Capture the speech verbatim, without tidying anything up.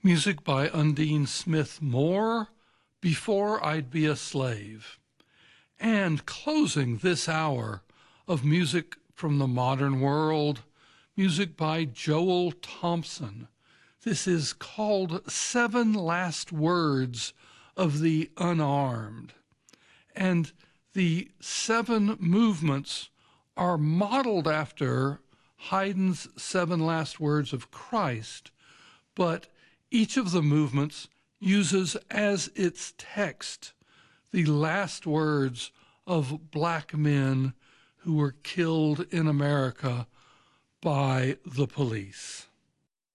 Music by Undine Smith Moore, Before I'd Be a Slave. And closing this hour of music from the modern world, music by Joel Thompson. This is called Seven Last Words of the Unarmed. And the seven movements are modeled after Haydn's Seven Last Words of Christ, but each of the movements uses as its text the last words of black men who were killed in America by the police.